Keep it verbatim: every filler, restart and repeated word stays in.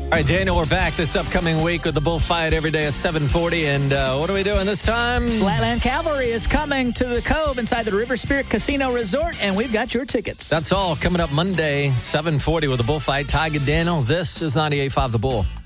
All right, Daniel, we're back this upcoming week with the bullfight every day at seven forty. And uh, what are we doing this time? Flatland Cavalry is coming to the Cove inside the River Spirit Casino Resort, and we've got your tickets. That's all coming up Monday, seven forty with the bullfight. Tiger Daniel, this is ninety-eight point five The Bull.